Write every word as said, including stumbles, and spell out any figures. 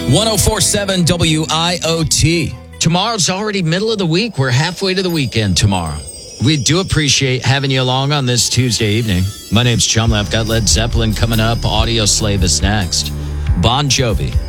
ten forty-seven W I O T. Tomorrow's already middle of the week. We're halfway to the weekend tomorrow. We do appreciate having you along on this Tuesday evening. My name's Chumley. I've got Led Zeppelin coming up. Audio Slave is next. Bon Jovi.